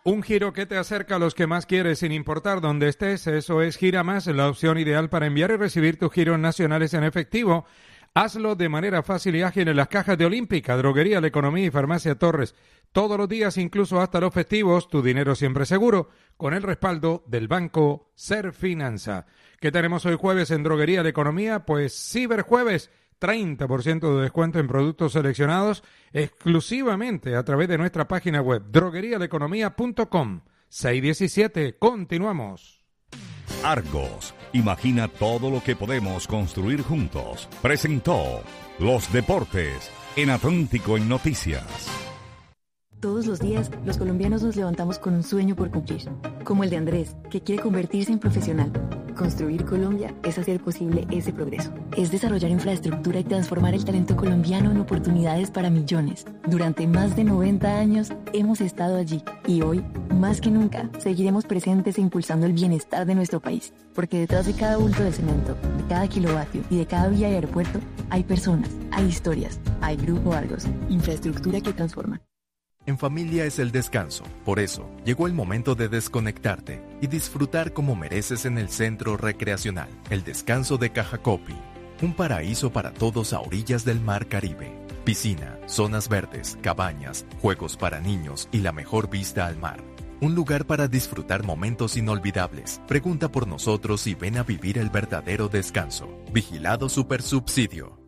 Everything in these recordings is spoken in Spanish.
Un giro que te acerca a los que más quieres sin importar dónde estés. Eso es Gira Más, la opción ideal para enviar y recibir tus giros nacionales en efectivo. Hazlo de manera fácil y ágil en las cajas de Olímpica, Droguería La Economía y Farmacia Torres. Todos los días, incluso hasta los festivos, tu dinero siempre seguro, con el respaldo del banco Serfinanza. ¿Qué tenemos hoy jueves en Droguería La Economía? Pues Ciberjueves. 30% de descuento en productos seleccionados exclusivamente a través de nuestra página web droguerialeconomia.com. 617, continuamos. Argos, imagina todo lo que podemos construir juntos. Presentó Los Deportes en Atlántico en Noticias. Todos los días, los colombianos nos levantamos con un sueño por cumplir, como el de Andrés, que quiere convertirse en profesional. Construir Colombia es hacer posible ese progreso. Es desarrollar infraestructura y transformar el talento colombiano en oportunidades para millones. Durante más de 90 años hemos estado allí y hoy, más que nunca, seguiremos presentes e impulsando el bienestar de nuestro país. Porque detrás de cada bulto de cemento, de cada kilovatio y de cada vía y aeropuerto, hay personas, hay historias, hay Grupo Argos, infraestructura que transforma. En familia es el descanso, por eso llegó el momento de desconectarte y disfrutar como mereces en el Centro Recreacional, el descanso de Cajacopi, un paraíso para todos a orillas del Mar Caribe. Piscina, zonas verdes, cabañas, juegos para niños y la mejor vista al mar. Un lugar para disfrutar momentos inolvidables. Pregunta por nosotros y ven a vivir el verdadero descanso. Vigilado Supersubsidio.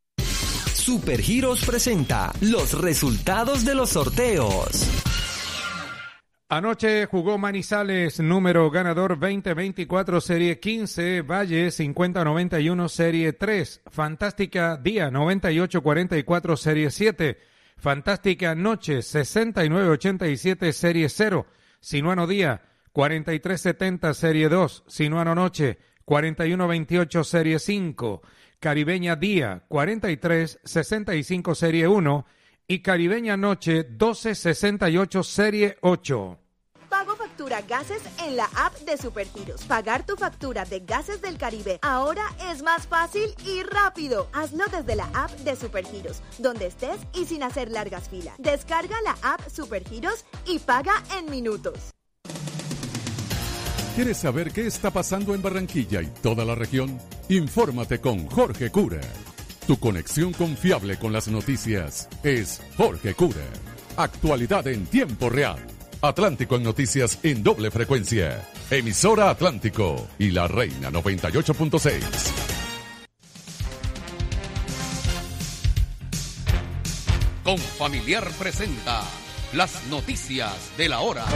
Supergiros presenta los resultados de los sorteos. Anoche jugó Manizales, número ganador 2024, serie 15, Valle 5091, serie 3, Fantástica Día 9844, serie 7, Fantástica Noche 6987, serie 0, Sinuano Día 4370, serie 2, Sinuano Noche 4128, serie 5, Caribeña Día 4365 Serie 1 y Caribeña Noche 1268 Serie 8. Pago factura gases en la app de Supergiros. Pagar tu factura de Gases del Caribe ahora es más fácil y rápido. Hazlo desde la app de Supergiros, donde estés y sin hacer largas filas. Descarga la app Supergiros y paga en minutos. ¿Quieres saber qué está pasando en Barranquilla y toda la región? Infórmate con Jorge Cura. Tu conexión confiable con las noticias es Jorge Cura. Actualidad en tiempo real. Atlántico en noticias en doble frecuencia. Emisora Atlántico y La Reina 98.6. Confamiliar presenta las noticias de la hora.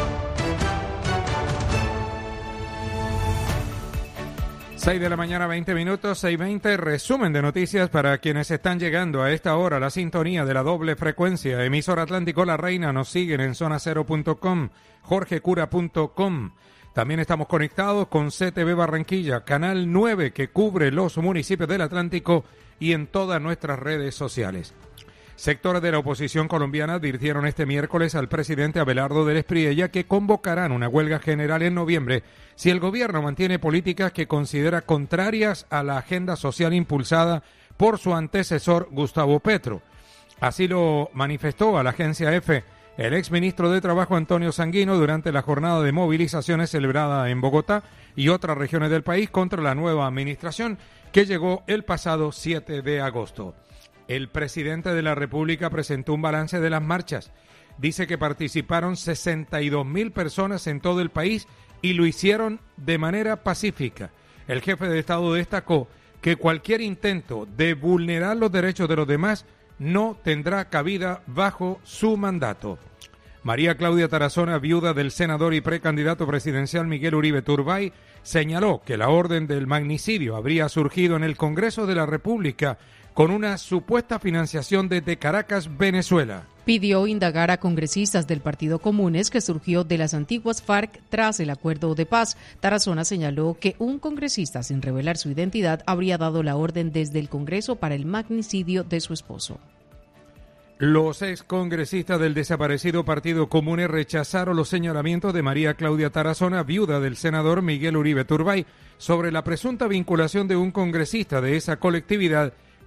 6 de la mañana, 20 minutos, 6:20, resumen de noticias para quienes están llegando a esta hora, la sintonía de la doble frecuencia. Emisora Atlántico La Reina, nos siguen en zonacero.com, jorgecura.com. También estamos conectados con CTV Barranquilla, Canal 9, que cubre los municipios del Atlántico y en todas nuestras redes sociales. Sectores de la oposición colombiana advirtieron este miércoles al presidente Abelardo del Espriella que convocarán una huelga general en noviembre si el gobierno mantiene políticas que considera contrarias a la agenda social impulsada por su antecesor Gustavo Petro. Así lo manifestó a la agencia EFE el exministro de Trabajo Antonio Sanguino durante la jornada de movilizaciones celebrada en Bogotá y otras regiones del país contra la nueva administración que llegó el pasado 7 de agosto. El presidente de la República presentó un balance de las marchas. Dice que participaron 62,000 personas en todo el país y lo hicieron de manera pacífica. El jefe de Estado destacó que cualquier intento de vulnerar los derechos de los demás no tendrá cabida bajo su mandato. María Claudia Tarazona, viuda del senador y precandidato presidencial Miguel Uribe Turbay, señaló que la orden del magnicidio habría surgido en el Congreso de la República con una supuesta financiación desde Caracas, Venezuela. Pidió indagar a congresistas del Partido Comunes que surgió de las antiguas FARC tras el acuerdo de paz. Tarazona señaló que un congresista, sin revelar su identidad, habría dado la orden desde el Congreso para el magnicidio de su esposo. Los excongresistas del desaparecido Partido Comunes rechazaron los señalamientos de María Claudia Tarazona, viuda del senador Miguel Uribe Turbay, sobre la presunta vinculación de un congresista de esa colectividad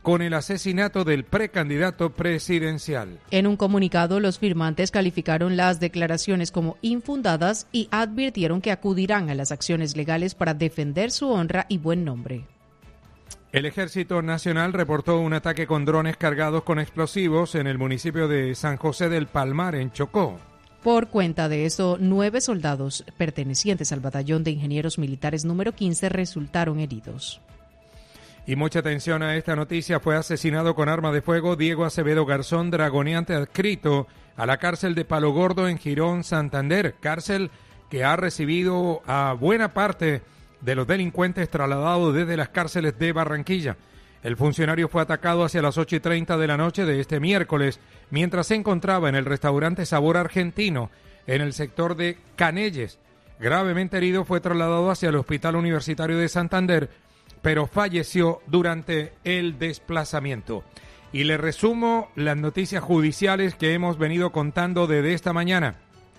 con el asesinato del precandidato presidencial. En un comunicado, los firmantes calificaron las declaraciones como infundadas y advirtieron que acudirán a las acciones legales para defender su honra y buen nombre. El Ejército Nacional reportó un ataque con drones cargados con explosivos en el municipio de San José del Palmar, en Chocó. Por cuenta de esto, 9 soldados pertenecientes al Batallón de Ingenieros Militares número 15 resultaron heridos. Y mucha atención a esta noticia, fue asesinado con arma de fuego Diego Acevedo Garzón, dragoneante adscrito a la cárcel de Palo Gordo en Girón, Santander, cárcel que ha recibido a buena parte de los delincuentes trasladados desde las cárceles de Barranquilla. El funcionario fue atacado hacia las 8:30 de la noche de este miércoles, mientras se encontraba en el restaurante Sabor Argentino, en el sector de Canelles. Gravemente herido, fue trasladado hacia el Hospital Universitario de Santander, pero falleció durante el desplazamiento. Y le resumo las noticias judiciales que hemos venido contando desde esta mañana.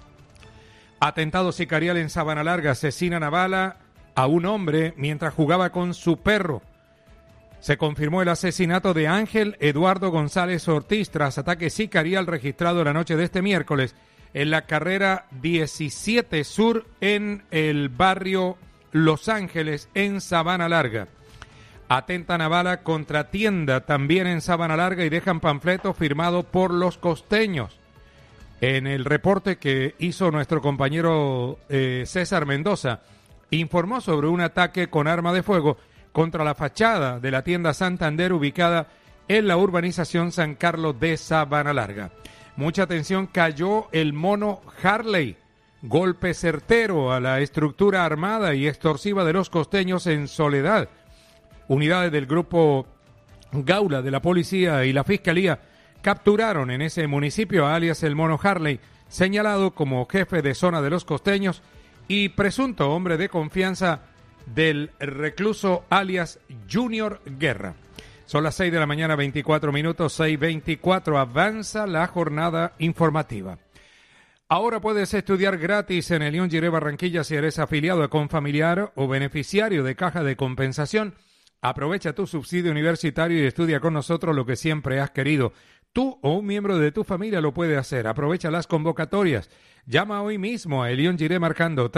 Atentado sicarial en Sabana Larga, asesinan a bala a un hombre mientras jugaba con su perro. Se confirmó el asesinato de Ángel Eduardo González Ortiz tras ataque sicarial registrado la noche de este miércoles en la carrera 17 Sur en el barrio Los Ángeles en Sabana Larga. Atentan a bala contra tienda también en Sabana Larga y dejan panfleto firmado por los costeños. En el reporte que hizo nuestro compañero César Mendoza, informó sobre un ataque con arma de fuego contra la fachada de la tienda Santander ubicada en la urbanización San Carlos de Sabana Larga. Mucha atención, cayó el mono Harley, golpe certero a la estructura armada y extorsiva de los costeños en Soledad. Unidades del grupo Gaula de la policía y la fiscalía capturaron en ese municipio a alias el mono Harley, señalado como jefe de zona de los costeños y presunto hombre de confianza del recluso alias Junior Guerra. Son las 6 de la mañana, 24 minutos, 6:24. Avanza la jornada informativa. Ahora puedes estudiar gratis en el León Giré Barranquilla si eres afiliado a Confamiliar o beneficiario de Caja de Compensación. Aprovecha tu subsidio universitario y estudia con nosotros lo que siempre has querido. Tú o un miembro de tu familia lo puede hacer. Aprovecha las convocatorias. Llama hoy mismo a Elión Giré marcando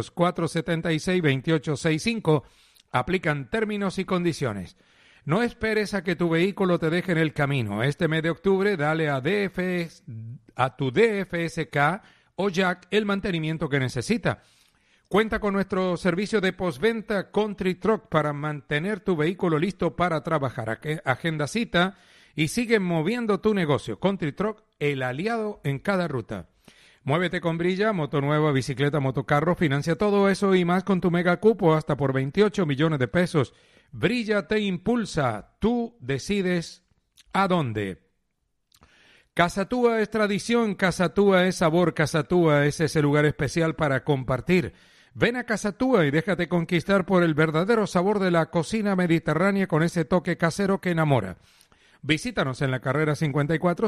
300-476-2865. Aplican términos y condiciones. No esperes a que tu vehículo te deje en el camino. Este mes de octubre dale a tu DFSK o Jack el mantenimiento que necesita. Cuenta con nuestro servicio de postventa Country Truck para mantener tu vehículo listo para trabajar. Agenda cita y sigue moviendo tu negocio. Country Truck, el aliado en cada ruta. Muévete con Brilla, moto nueva, bicicleta, motocarro, financia todo eso y más con tu mega cupo hasta por 28 millones de pesos. Brilla te impulsa, tú decides a dónde. Casatúa es tradición, Casatúa es sabor, Casatúa es ese lugar especial para compartir. Ven a Casatúa y déjate conquistar por el verdadero sabor de la cocina mediterránea con ese toque casero que enamora. Visítanos en la carrera 54